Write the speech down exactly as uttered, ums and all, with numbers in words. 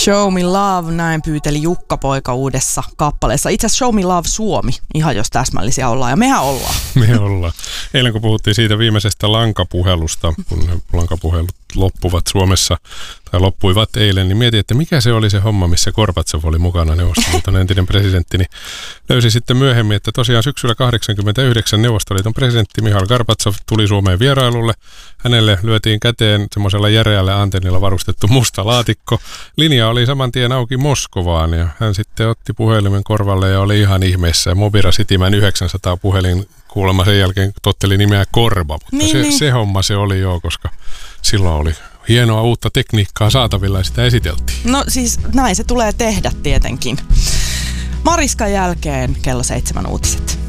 Show Me Love, näin pyyteli Jukka-poika uudessa kappaleessa. Itse asiassa Show Me Love Suomi, ihan jos täsmällisiä ollaan, ja mehän ollaan. Me ollaan. Eilen kun puhuttiin siitä viimeisestä lankapuhelusta, kun lankapuhelut loppuvat Suomessa, tai loppuivat eilen, niin mietin, että mikä se oli se homma, missä Gorbatsov oli mukana Neuvostoliiton entinen presidentti, niin löysin sitten myöhemmin, että tosiaan syksyllä kahdeksankymmentäyhdeksän Neuvostoliiton presidentti Mihail Gorbatsov tuli Suomeen vierailulle. Hänelle lyötiin käteen semmoisella järeällä antennilla varustettu musta laatikko. Linja oli saman tien auki Moskovaan ja hän sitten otti puhelimen korvalle ja oli ihan ihmeessä. Ja Mobira Cityman yhdeksänsataa puhelin kuulemma sen jälkeen totteli nimeä Korva, mutta niin, se, niin. se homma se oli joo, koska silloin oli hienoa uutta tekniikkaa saatavilla ja sitä esiteltiin. No siis näin se tulee tehdä tietenkin. Mariskan jälkeen kello seitsemän uutiset.